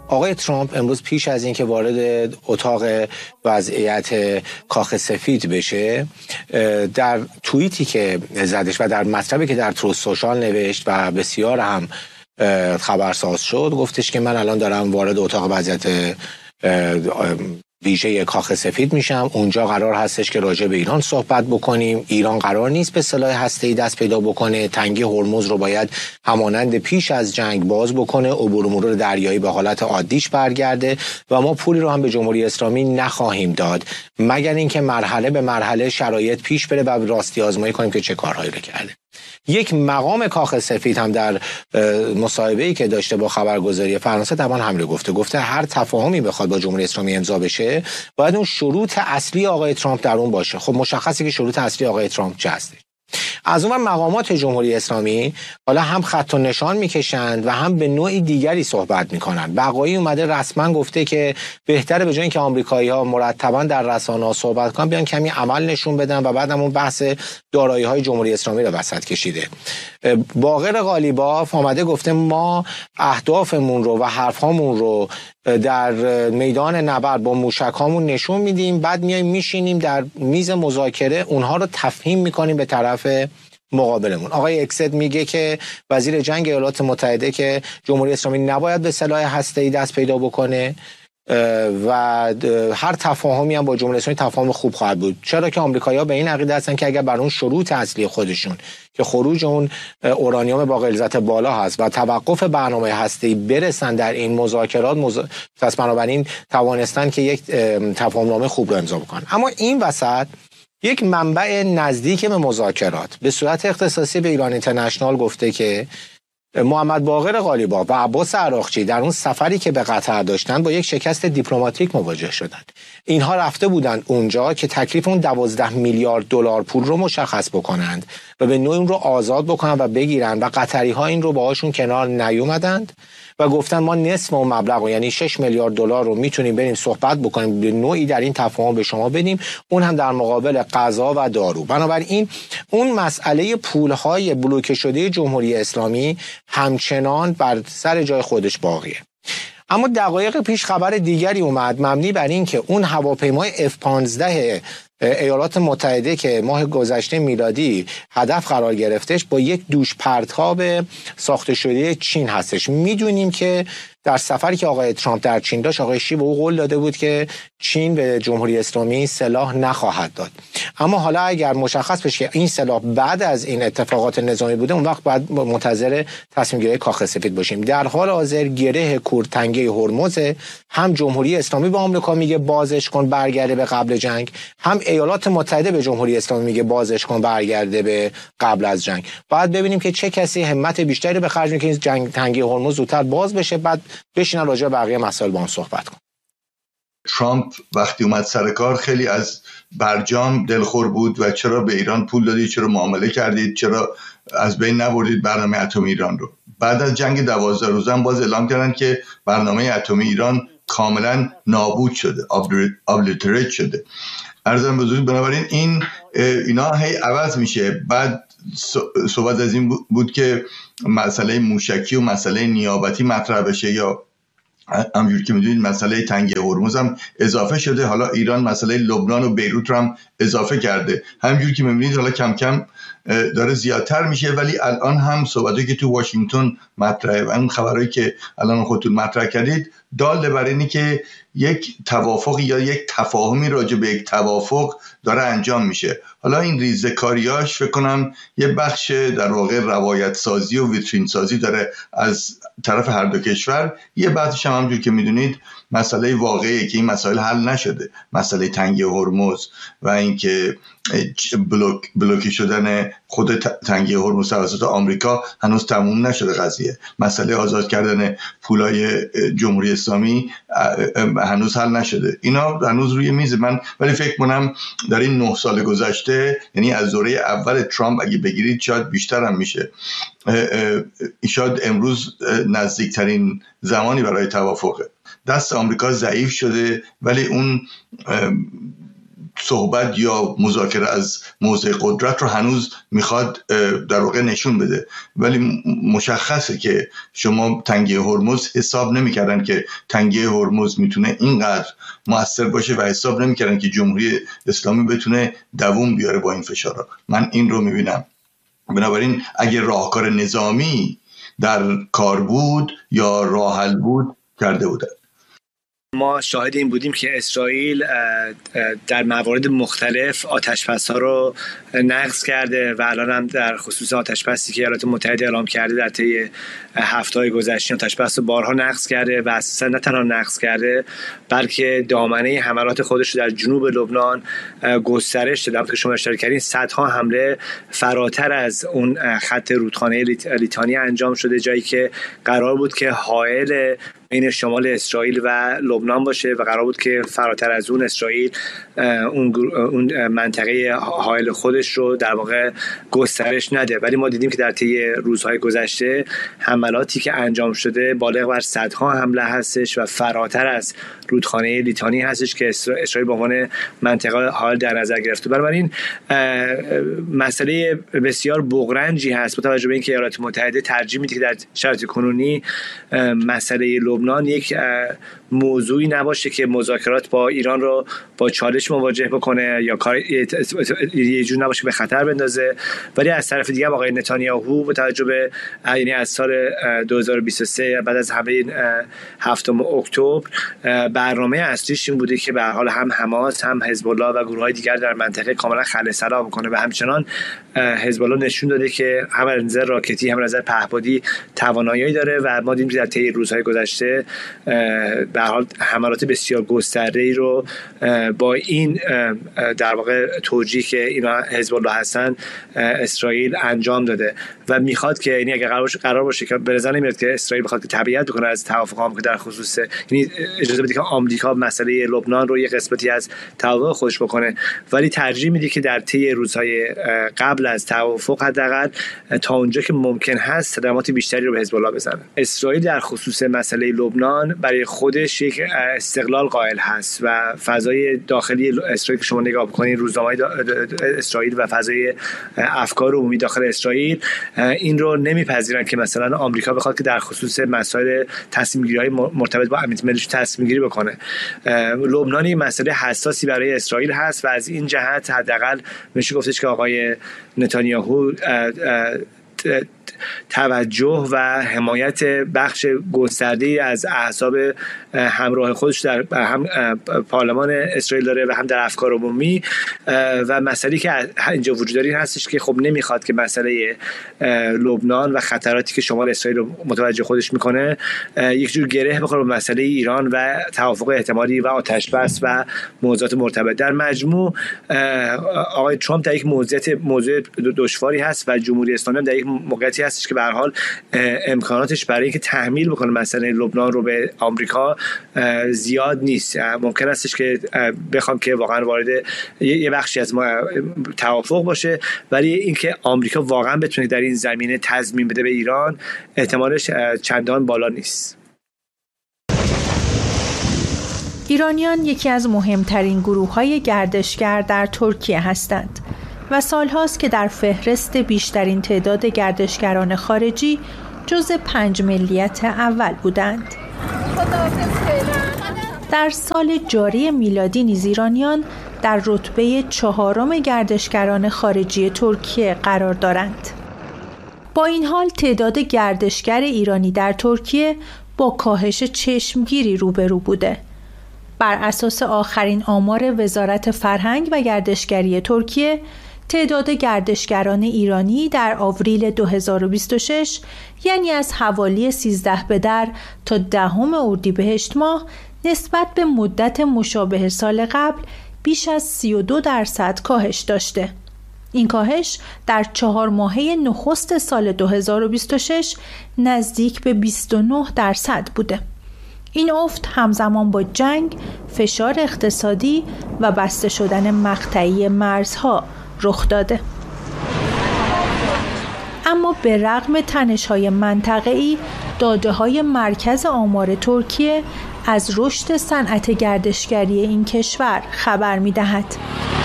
آقای ترامپ امروز پیش از اینکه وارد اتاق وضعیت کاخ سفید بشه، در توییتی که زدش و در مطلبی که در تروث سوشال نوشت و بسیار هم خبرساز شد، گفتش که من الان دارم وارد اتاق وضعیت ویژه کاخ سفید میشم. اونجا قرار هستش که راجع به ایران صحبت بکنیم. ایران قرار نیست به سلاح هسته‌ای دست پیدا بکنه. تنگی هرمز رو باید همانند پیش از جنگ باز بکنه. عبور و مرور دریایی به حالت عادیش برگرده و ما پولی رو هم به جمهوری اسلامی نخواهیم داد مگر اینکه مرحله به مرحله شرایط پیش بره و راستی آزمایی کنیم که چه کارهایی رو کرده. یک مقام کاخ سفید هم در مصاحبه‌ای که داشته با خبرگزاری فرانسه طبعا همین گفته هر تفاهمی بخواد با جمهوری اسلامی امضا بشه باید اون شروط اصلی آقای ترامپ در اون باشه. خب مشخصه که شروط اصلی آقای ترامپ چه هست. از اون مقامات جمهوری اسلامی حالا هم خط و نشان میکشند و هم به نوعی دیگری صحبت میکنند. بقایی اومده رسما گفته که بهتره به جای اینکه آمریکایی‌ها مرتبا در رسانه‌ها صحبت کنن بیان کمی عمل نشون بدن و بعدم اون بحث دارایی‌های جمهوری اسلامی رو وسط کشیده. باقر غالیباف اومده گفته ما اهدافمون رو و حرفامون رو در میدان نبرد با موشکامون نشون میدیم، بعد میایم میشینیم در میز مذاکره اونها رو تفهیم میکنیم به طرف مقابلمون. آقای اکسد میگه که وزیر جنگ ایالات متحده که جمهوری اسلامی نباید به سلاح هسته‌ای دست پیدا بکنه و هر تفاهمی هم با جمهوری اسلامی تفاهم خوب خواهد بود. چرا که آمریکایی‌ها به این عقیده هستن که اگر بر اون شروط اصلی خودشون که خروج اون اورانیوم با غلظت بالا هست و توقف برنامه هسته‌ای برسن در این مذاکرات پس بنابراین توانستن که یک تفاهمنامه خوب رو امضا بکنن. اما این وسط یک منبع نزدیک به مذاکرات به صورت اختصاصی به ایران اینترنشنال گفته که محمد باقر غالیباف و عباس عراقچی در اون سفری که به قطر داشتن با یک شکست دیپلماتیک مواجه شدند. اینها رفته بودند اونجا که تکلیف اون 12 میلیارد دلار پول رو مشخص بکنند و به نوعی اون رو آزاد بکنند و بگیرن و قطری ها این رو باهاشون کنار نیومدند و گفتن ما نصف اون مبلغ یعنی 6 میلیارد دلار رو میتونیم بریم صحبت بکنیم به نوعی در این تفاهم به شما بدیم، اون هم در مقابل غذا و دارو. بنابراین اون مسئله پولهای بلوکه شده جمهوری اسلامی همچنان بر سر جای خودش باقیه. اما دقایق پیش خبر دیگری اومد مبنی بر این که اون هواپیمای F-15 ایالات متحده که ماه گذشته میلادی هدف قرار گرفتش با یک دوش پرتاب ساخته شده چین هستش. میدونیم که در سفری که آقای ترامپ در چین داشت آقای شی به او قول داده بود که چین به جمهوری اسلامی سلاح نخواهد داد. اما حالا اگر مشخص بشه که این سلاح بعد از این اتفاقات نظامی بوده اون وقت باید منتظر تصمیم گیری کاخ سفید باشیم. در حال حاضر گره کورتنگی هرمز هم جمهوری اسلامی به آمریکا میگه بازش کن برگرده به قبل جنگ، هم ایالات متحده به جمهوری اسلامی میگه بازش کن برگرده به قبل از جنگ. باید ببینیم که چه کسی همت بیشتری به خرج میکنه که این جنگ تنگی هرمز زودتر باز بشه، بعد بشینن راجع به بقیه مسائل با هم صحبت کن. ترامپ وقتی اومد سر کار خیلی از برجام دلخور بود و چرا به ایران پول دادید، چرا معامله کردید، چرا از بین نبردید برنامه اتمی ایران رو. بعد از جنگ 12 روزه باز اعلام کردن که برنامه اتمی ایران کاملا نابود شده، ابلیتریت شده. عرضم بزرگ بنابراین اینا هی عوض میشه. بعد صحبت از این بود که مسئله موشکی و مسئله نیابتی مطرح بشه یا همونجوری که میدونید مسئله تنگی هرمز هم اضافه شده. حالا ایران مسئله لبنان و بیروت رو هم اضافه کرده. همونجوری که میبینید حالا کم کم داره زیادتر میشه، ولی الان هم صحبتی که تو واشنگتن مطرحه و اون خبرایی که الان خودتون مطرح کردید دال بر اینی که یک توافق یا یک تفاهمی راجع به یک توافق داره انجام میشه. حالا این ریزه‌کاریاش فکر کنم یه بخش در واقع روایت سازی و ویترین سازی داره از طرف هر دو کشور. یه بخشش هم همونجوری که میدونید مسئله واقعیه که این مسائل حل نشده، مسئله تنگی هرمز و اینکه بلوکه شدن خود تنگی هرمز توسط آمریکا هنوز تموم نشده قضیه. مسئله آزاد کردن پولای جمهوری اسلامی هنوز حل نشده. اینا هنوز روی میز من، ولی فکر کنم در این 9 سال گذشته، یعنی از دوره اول ترامپ اگه بگیرید شاید بیشتر هم میشه، شاید امروز نزدیکترین زمانی برای توافقه. دست آمریکا ضعیف شده ولی اون صحبت یا مذاکره از موضع قدرت رو هنوز میخواد در واقع نشون بده. ولی مشخصه که شما تنگه هرمز حساب نمیکردن که تنگه هرمز میتونه اینقدر مؤثر باشه و حساب نمیکردن که جمهوری اسلامی بتونه دووم بیاره با این فشارها. من این رو میبینم. بنابراین اگه راهکار نظامی در کار بود یا راه حل بود کرده بودن. ما شاهد این بودیم که اسرائیل در موارد مختلف آتش‌بس‌ها رو نقض کرده و الان هم در خصوص آتش‌بسی که ایالات متحده اعلام کرده در طی هفته‌های گذشته آتش‌بس رو بارها نقض کرده و اساساً نه تنها نقض کرده بلکه دامنه حملات خودش رو در جنوب لبنان گسترش داده. همونطور که شما اشاره کردین صدها حمله فراتر از اون خط رودخانه لیتانی انجام شده، جایی که قرار بود که حائل بین شمال اسرائیل و لبنان باشه و قرار بود که فراتر از اون اسرائیل اون منطقه حائل خودش رو در واقع گسترش نده. ولی ما دیدیم که در طی روزهای گذشته حملاتی که انجام شده بالغ بر صدها حمله هستش و فراتر از رودخانه لیتانی هستش که اسرائیل به عنوان منطقه حائل در نظر گرفته. بنابراین مسئله بسیار بغرنجی هست با توجه به اینکه ایالات متحده ترجیح میده که در شرایط کنونی مسئله لبنان یک موضوعی نباشه که مذاکرات با ایران رو با چالش مواجه بکنه یا کار یه جور نباشه به خطر بندازه. ولی از طرف دیگه آقای نتانیاهو با توجه به یعنی از سال 2023 بعد از حمله 7 اکتبر برنامه اصلیش این بوده که به هر حال هم حماس هم حزب الله و گروه‌های دیگر در منطقه کاملا خلع سلا بکنه و همچنان حزب الله نشون داده که هم از نظر راکتی هم از نظر پهپادی توانایی داره و ما دیدیم در طی روزهای گذشته به هر حال حملات بسیار گسترده‌ای رو با این در واقع توجیه که اینا حزب الله هستن اسرائیل انجام داده و میخواد که یعنی اگه قرار باشه که به نظر نمیاد که اسرائیل بخواد که تبعیت بکنه از توافقام که در خصوص یعنی اجازه بده که آمریکا مسئله لبنان رو یه قسمتی از توافق خودش بکنه، ولی ترجیح میده که در طی روزهای قبل از توافق حداقل تا اونجا که ممکن هست صدمات بیشتری رو به حزب الله بزنه. اسرائیل در خصوص مسئله لبنان برای خودش یک استقلال قائل هست و فضای داخلی اسرائیل که شما نگاه بکنید روزنامه‌های اسرائیل و فضای افکار عمومی داخل اسرائیل این رو نمیپذیرن که مثلا آمریکا بخواد که در خصوص مسائل تصمیم‌گیری‌های مرتبط با امنیت ملی تصمیم‌گیری بکنه. لبنان این مسئله حساسی برای اسرائیل هست و از این جهت حداقل میشه گفتش که آقای نتانیاهو توجه و حمایت بخش گسترده‌ای از احزاب همراه خودش در هم پارلمان اسرائیل داره و هم در افکار عمومی و مسئله که اینجا وجود داره هستش که خب نمیخواد که مسئله لبنان و خطراتی که شمال اسرائیل رو متوجه خودش میکنه یک جور گره بخوره به مسئله ایران و توافق احتمالی و آتش‌بس و موضوعات مرتبط. در مجموع آقای ترامپ در یک موضوع دشواری هست و جمهوری اسلامی در یک موقعیتی هستش که به هر حال امکاناتش برای اینکه تحمیل بکنه مسئله لبنان رو به آمریکا زیاد نیست. ممکن استش که بخوام که واقعا وارد یه بخشی از توافق باشه، ولی اینکه آمریکا واقعا بتونه در این زمینه تضمین بده به ایران احتمالش چندان بالا نیست. ایرانیان یکی از مهمترین گروه‌های گردشگر در ترکیه هستند و سالهاست که در فهرست بیشترین تعداد گردشگران خارجی جزو 5 ملیت اول بودند. در سال جاری میلادی نیز ایرانیان در رتبه 4 گردشگران خارجی ترکیه قرار دارند. با این حال تعداد گردشگر ایرانی در ترکیه با کاهش چشمگیری روبرو بوده. بر اساس آخرین آمار وزارت فرهنگ و گردشگری ترکیه، تعداد گردشگران ایرانی در آوریل 2026 یعنی از حوالی 13 بدر تا 10 اردیبهشت ماه نسبت به مدت مشابه سال قبل بیش از 32% کاهش داشته. این کاهش در 4 ماهه نخست سال 2026 نزدیک به 29% بوده. این افت همزمان با جنگ، فشار اقتصادی و بسته شدن مقطعی مرزها رخ داده. اما به رغم تنش‌های منطقه‌ای، داده‌های مرکز آمار ترکیه از رشد صنعت گردشگری این کشور خبر می‌دهد.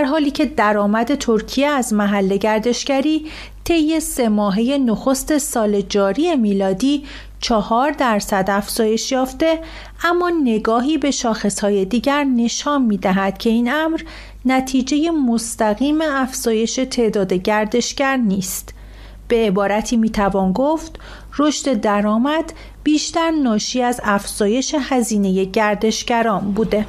در حالی که درآمد ترکیه از محل گردشگری طی 3 ماهه نخست سال جاری میلادی 4% افزایش یافته، اما نگاهی به شاخصهای دیگر نشان می‌دهد که این امر نتیجه مستقیم افزایش تعداد گردشگر نیست. به عبارتی میتوان گفت رشد درآمد بیشتر ناشی از افزایش هزینه گردشگران بوده.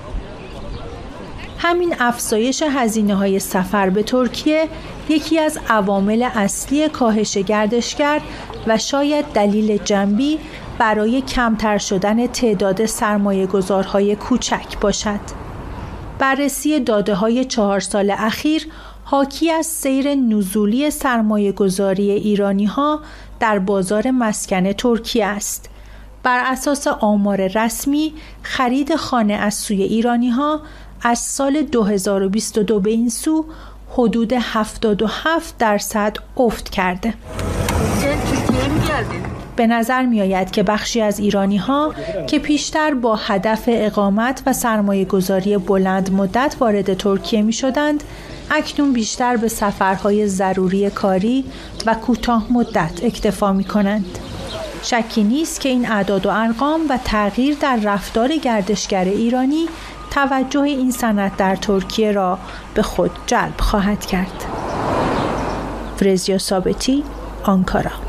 همین افزایش هزینه‌های سفر به ترکیه یکی از عوامل اصلی کاهش گردشگر و شاید دلیل جنبی برای کمتر شدن تعداد سرمایه‌گذارهای کوچک باشد. بررسی داده‌های 4 سال اخیر حاکی از سیر نزولی سرمایه‌گذاری ایرانی‌ها در بازار مسکن ترکیه است. بر اساس آمار رسمی، خرید خانه از سوی ایرانی‌ها از سال 2022 به این سو حدود 77% افت کرده. به نظر می آید که بخشی از ایرانی‌ها که پیشتر با هدف اقامت و سرمایه‌گذاری بلند مدت وارد ترکیه می شدند، اکنون بیشتر به سفرهای ضروری کاری و کوتاه مدت اکتفا می کنند. شکی نیست که این اعداد و ارقام و تغییر در رفتار گردشگر ایرانی توجه این صنعت در ترکیه را به خود جلب خواهد کرد. فرزیا ثابتی، آنکارا.